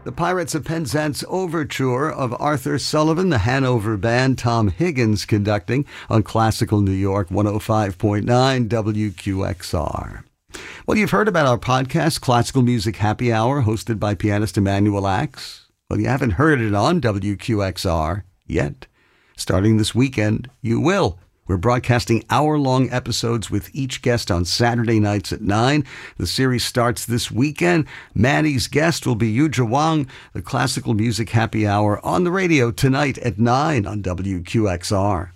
The Pirates of Penzance overture of Arthur Sullivan, the Hanover Band, Tom Higgins conducting on Classical New York 105.9 WQXR. Well, you've heard about our podcast, Classical Music Happy Hour, hosted by pianist Emanuel Axe. Well, you haven't heard it on WQXR yet. Starting this weekend, you will. We're broadcasting hour-long episodes with each guest on Saturday nights at 9. The series starts this weekend. Maddie's guest will be Yuja Wang, the Classical Music Happy Hour on the radio tonight at 9 on WQXR.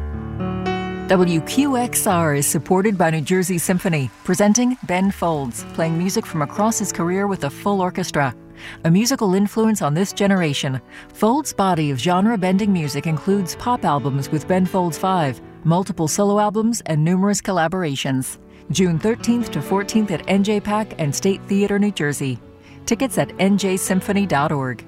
WQXR is supported by New Jersey Symphony, presenting Ben Folds, playing music from across his career with a full orchestra. A musical influence on this generation, Folds' body of genre-bending music includes pop albums with Ben Folds 5, multiple solo albums, and numerous collaborations. June 13th to 14th at NJPAC and State Theater, New Jersey. Tickets at njsymphony.org.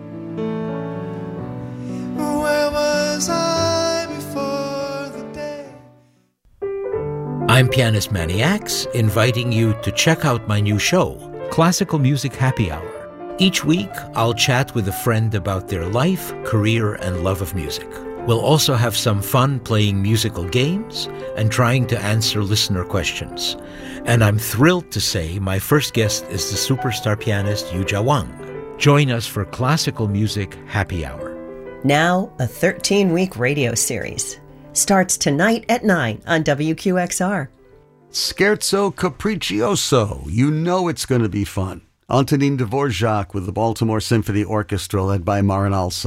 Where was I before the day? I'm pianist Manny Axe, inviting you to check out my new show, Classical Music Happy Hour. Each week, I'll chat with a friend about their life, career, and love of music. We'll also have some fun playing musical games and trying to answer listener questions. And I'm thrilled to say my first guest is the superstar pianist Yuja Wang. Join us for Classical Music Happy Hour. Now, a 13-week radio series. Starts tonight at 9 on WQXR. Scherzo Capriccioso. You know it's going to be fun. Antonin Dvorak with the Baltimore Symphony Orchestra led by Marin Alsop.